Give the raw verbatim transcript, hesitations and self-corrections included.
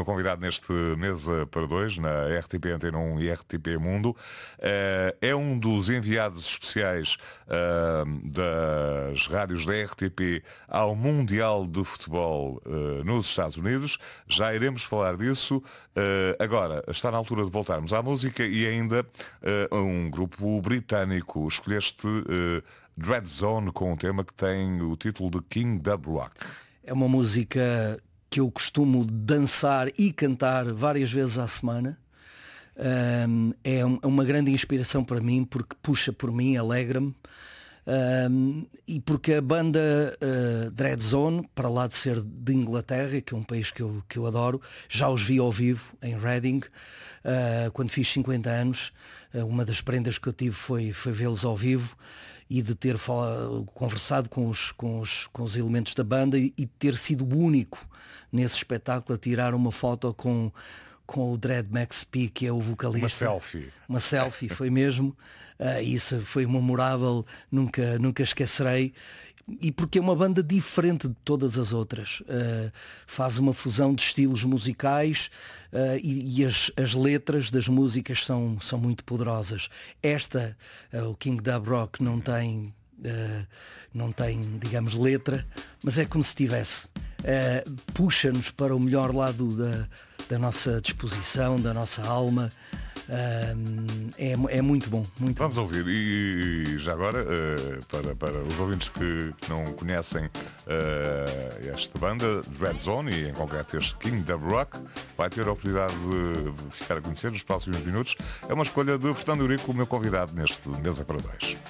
convidado neste Mesa para Dois, na R T P Antena um e R T P Mundo. É um dos enviados especiais das rádios da R T P ao Mundial de Futebol nos Estados Unidos. Já iremos falar disso. Agora, está na altura de voltarmos à música e ainda um grupo britânico. Escolheste Dread Zone com um tema que tem o título de King Dub Rock. É uma música que eu costumo dançar e cantar várias vezes à semana. Um, é uma grande inspiração para mim, porque puxa por mim, alegra-me. Um, e porque a banda uh, Dread Zone, para lá de ser de Inglaterra, que é um país que eu, que eu adoro, já os vi ao vivo em Reading, uh, quando fiz cinquenta anos. Uh, uma das prendas que eu tive foi, foi vê-los ao vivo e de ter falado, conversado com os, com, os, com os elementos da banda e, e ter sido o único nesse espetáculo a tirar uma foto com, com o Dread Max P, que é o vocalista. Uma selfie. Uma selfie, foi mesmo. Uh, isso foi memorável, nunca, nunca esquecerei. E porque é uma banda diferente de todas as outras. Uh, faz uma fusão de estilos musicais uh, e, e as, as letras das músicas são, são muito poderosas. Esta, uh, o King Dub Rock, não tem, uh, não tem, digamos, letra, mas é como se tivesse. Uh, puxa-nos para o melhor lado da, da nossa disposição, da nossa alma. Uh, é, é muito bom, muito Vamos bom. ouvir. E, e já agora, uh, para, para os ouvintes que não conhecem uh, esta banda, Dread Zone, e em concreto este King Dub Rock, vai ter a oportunidade de ficar a conhecer nos próximos minutos. É uma escolha de Fernando Eurico, o meu convidado neste Mesa para Dois.